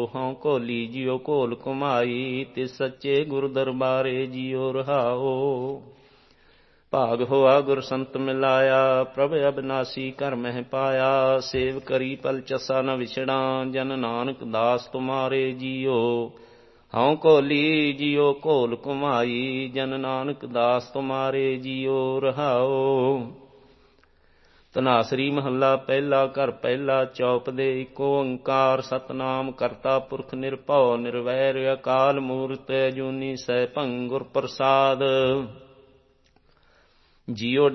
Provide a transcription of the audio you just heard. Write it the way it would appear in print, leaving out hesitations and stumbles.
ਹਉ ਘੋਲੀ ਜਿਉ ਘੋਲ ਘੁਮਾਈ। ਤਿਸ ਸੱਚੇ ਗੁਰ ਦਰਬਾਰੇ ਜਿਉ ਰਹਾਓ। ਭਾਗ ਹੋਆ ਗੁਰ ਸੰਤ ਮਿਲਾਇਆ, ਪ੍ਰਭ ਅਬਿਨਾਸੀ ਘਰ ਮਹਿ ਪਾਇਆ। ਸੇਵ ਕਰੀ ਪਲ ਚਸਾ ਨ ਵਿਛੜਾ, ਜਨ ਨਾਨਕ ਦਾਸ ਤੁਮਾਰੇ ਜੀਓ। ਹਉ ਘੋਲੀ ਜਿਉ ਘੋਲ ਘੁਮਾਈ, ਜਨ ਨਾਨਕ ਦਾਸ ਤੁਮਾਰੇ ਜੀਉ ਰਹਾਓ। ਧਨਾਸਰੀ ਮਹੱਲਾ ਪਹਿਲਾ। ਘਰ ਪਹਿਲਾ। ਚੌਪ ਦੇ ਏਕ ਓੰਕਾਰ ਸਤਿਨਾਮ ਕਰਤਾ ਪੁਰਖ ਨਿਰਭਉ ਨਿਰਵੈਰ ਅਕਾਲ ਮੂਰਤਿ ਅਜੂਨੀ ਸੈਭੰ ਗੁਰ ਪ੍ਰਸਾਦਿ। ਜਿਉ